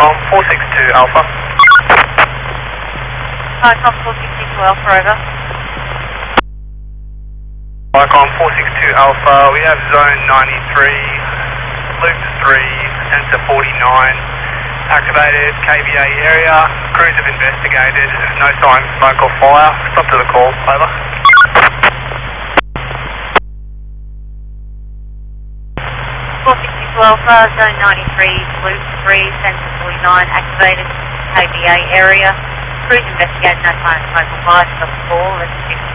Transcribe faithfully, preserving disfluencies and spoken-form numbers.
Icon four six two Alpha. Icon four six two Alpha, over. Icon four six two Alpha, we have zone ninety-three, loop three, sensor forty-nine, activated K B A area, crews have investigated, no signs of smoke or fire, stop to the call, over. four six two Alpha, zone ninety-three, loop three, sensor forty-nine, activated K B A area, crews investigated, no signs of smoke or fire, stop the call, let's check.